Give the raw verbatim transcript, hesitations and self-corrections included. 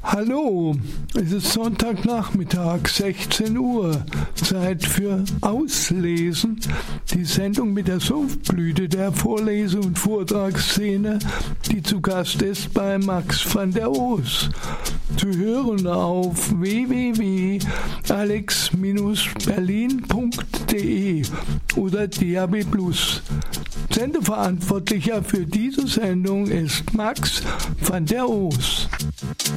Hallo, es ist Sonntagnachmittag, sechzehn Uhr, Zeit für Auslesen, die Sendung mit der Sumpfblüte der Vorlese- und Vortragsszene, die zu Gast ist bei Max van der Oos. Zu hören auf w w w punkt alex Bindestrich berlin punkt de oder D A B plus. Sendeverantwortlicher für diese Sendung ist Max van der Oos.